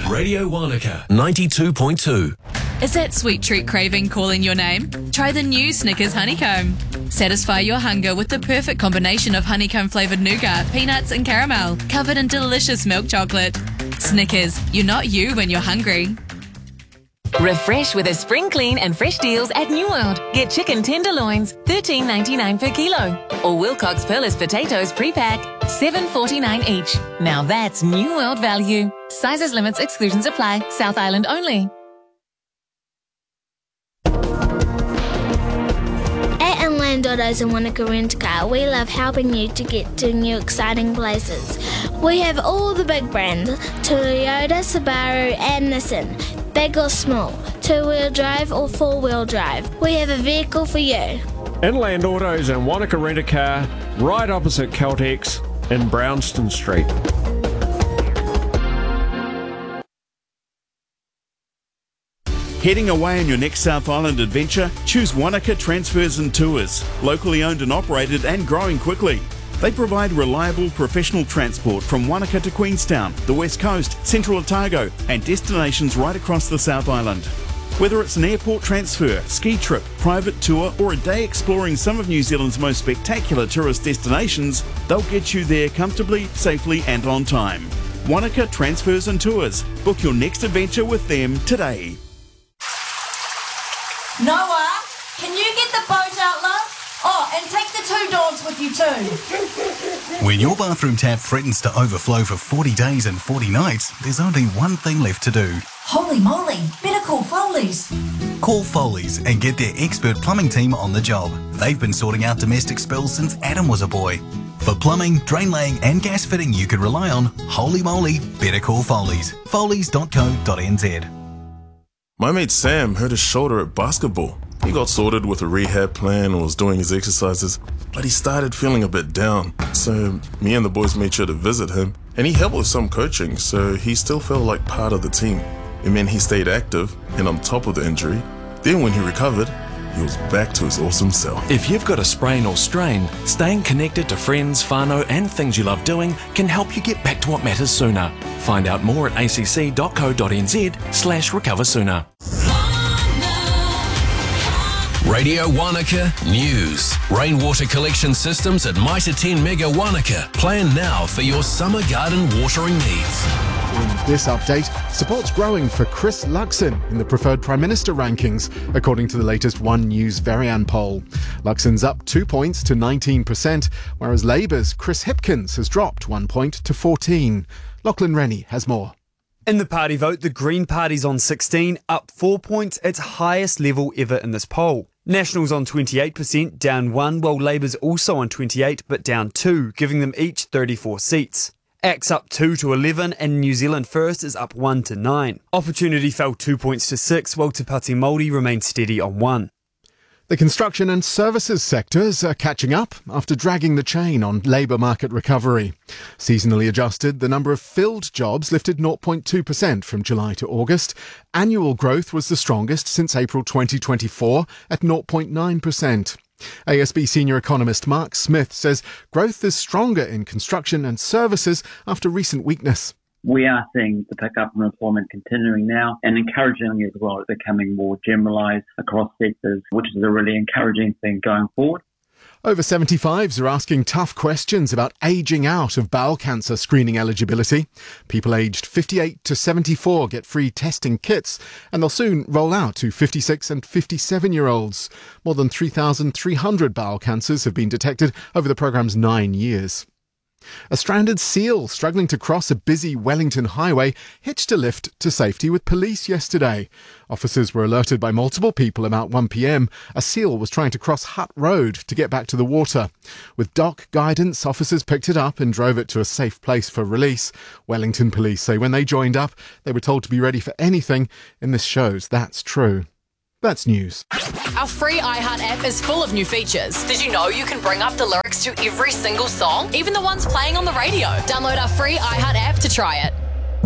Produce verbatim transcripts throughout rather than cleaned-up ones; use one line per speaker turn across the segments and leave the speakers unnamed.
Radio Wanaka ninety-two point two.
Is that sweet treat craving calling your name? Try the new Snickers Honeycomb. Satisfy your hunger with the perfect combination of honeycomb-flavoured nougat, peanuts and caramel, covered in delicious milk chocolate. Snickers, you're not you when you're hungry.
Refresh with a spring clean and fresh deals at New World. Get chicken tenderloins, thirteen ninety-nine per kilo. Or Wilcox Perlis potatoes pre-pack, seven forty-nine each. Now that's New World value. Sizes, limits, exclusions apply. South Island only.
At Inland Autos and Wanaka Rent Car, we love helping you to get to new exciting places. We have all the big brands, Toyota, Subaru and Nissan. Big or small, two-wheel drive or four-wheel drive. We have a vehicle for you.
Inland Autos and Wanaka Rent a Car, right opposite Caltex in Brownston Street.
Heading away on your next South Island adventure? Choose Wanaka Transfers and Tours. Locally owned and operated and growing quickly. They provide reliable professional transport from Wanaka to Queenstown, the West Coast, Central Otago and destinations right across the South Island. Whether it's an airport transfer, ski trip, private tour or a day exploring some of New Zealand's most spectacular tourist destinations, they'll get you there comfortably, safely and on time. Wanaka Transfers and Tours. Book your next adventure with them today.
Noah, can you get the boat out, love? Oh, and take the two dogs with you too.
When your bathroom tap threatens to overflow for forty days and forty nights, there's only one thing left to do.
Holy moly, better call Foley's.
Call Foley's and get their expert plumbing team on the job. They've been sorting out domestic spills since Adam was a boy. For plumbing, drain laying and gas fitting you can rely on, holy moly, better call Foley's. Foley's dot co dot n z.
My mate Sam hurt his shoulder at basketball. He got sorted with a rehab plan and was doing his exercises, but he started feeling a bit down. So me and the boys made sure to visit him, and he helped with some coaching, so he still felt like part of the team. It meant he stayed active and on top of the injury. Then when he recovered, he was back to his awesome self.
If you've got a sprain or strain, staying connected to friends, whānau and things you love doing can help you get back to what matters sooner. Find out more at a c c dot co dot n z slash recover sooner.
Radio Wanaka News. Rainwater collection systems at Mitre ten Mega Wanaka. Plan now for your summer garden watering needs.
In this update, support's growing for Chris Luxon in the preferred Prime Minister rankings, according to the latest One News Varian poll. Luxon's up two points to nineteen percent, whereas Labour's Chris Hipkins has dropped one point to fourteen. Lachlan Rennie has more.
In the party vote, the Green Party's on sixteen, up four points, its highest level ever in this poll. National's on twenty-eight percent, down one, while Labour's also on twenty-eight, but down two, giving them each thirty-four seats. Act's up two to eleven, and New Zealand First is up one to nine. Opportunity fell two points to six, while Te Pāti Māori remained steady on one.
The construction and services sectors are catching up after dragging the chain on labour market recovery. Seasonally adjusted, the number of filled jobs lifted zero point two percent from July to August. Annual growth was the strongest since April twenty twenty-four at zero point nine percent. A S B senior economist Mark Smith says growth is stronger in construction and services after recent weakness.
We are seeing the pickup in employment continuing now, and encouragingly as well, it's becoming more generalised across sectors, which is a really encouraging thing going forward.
Over seventy-fives are asking tough questions about ageing out of bowel cancer screening eligibility. People aged fifty-eight to seventy-four get free testing kits, and they'll soon roll out to fifty-six and fifty-seven-year-olds. More than three thousand three hundred bowel cancers have been detected over the programme's nine years. A stranded seal struggling to cross a busy Wellington highway hitched a lift to safety with police yesterday. Officers were alerted by multiple people about one p m. A seal was trying to cross Hutt Road to get back to the water. With dock guidance, officers picked it up and drove it to a safe place for release. Wellington police say when they joined up, they were told to be ready for anything, and this shows that's true. That's news.
Our free iHeart app is full of new features. Did you know you can bring up the lyrics to every single song, even the ones playing on the radio? Download our free iHeart app to try it.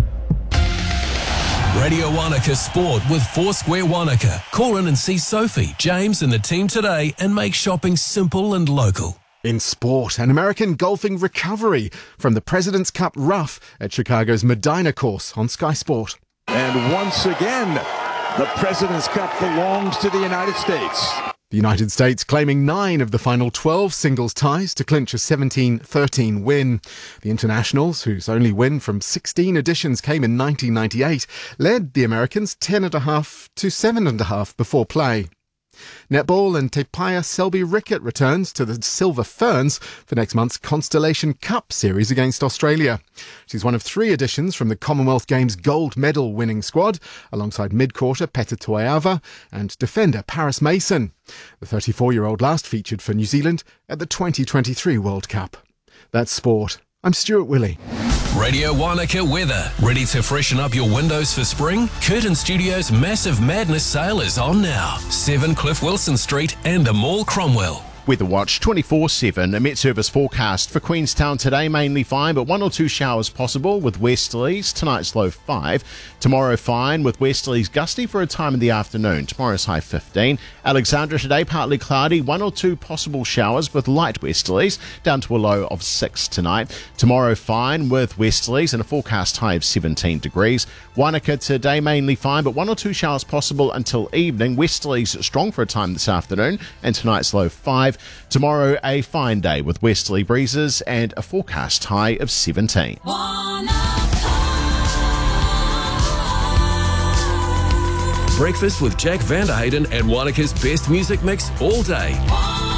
Radio Wanaka Sport with Foursquare Wanaka. Call in and see Sophie, James and the team today and make shopping simple and local.
In sport, an American golfing recovery from the President's Cup rough at Chicago's Medina course on Sky Sport.
And once again, the President's Cup belongs to the United States.
The United States claiming nine of the final twelve singles ties to clinch a seventeen thirteen win. The Internationals, whose only win from sixteen editions came in nineteen ninety-eight, led the Americans ten and a half to seven and a half before play. Netball and Te Paia Selby Rickett returns to the Silver Ferns for next month's Constellation Cup series against Australia. She's one of three additions from the Commonwealth Games gold medal winning squad, alongside mid-quarter Peta Toeava and defender Paris Mason. The thirty-four-year-old last featured for New Zealand at the twenty twenty-three World Cup. That's sport. I'm Stuart Willey.
Radio Wanaka weather. Ready to freshen up your windows for spring? Curtin Studios' Massive Madness sale is on now. seven Cliff Wilson Street and the Mall Cromwell.
Weather Watch twenty-four seven. A Met Service forecast for Queenstown today, mainly fine, but one or two showers possible with westerlies. Tonight's low five. Tomorrow fine with westerlies gusty for a time in the afternoon. Tomorrow's high fifteen. Alexandra today partly cloudy, one or two possible showers with light westerlies, down to a low of six tonight. Tomorrow fine with westerlies and a forecast high of seventeen degrees. Wanaka today mainly fine, but one or two showers possible until evening. Westerlies strong for a time this afternoon, and tonight's low five. Tomorrow a fine day with westerly breezes and a forecast high of seventeen.
Breakfast with Jack Vanderhayden and Wanaka's best music mix all day.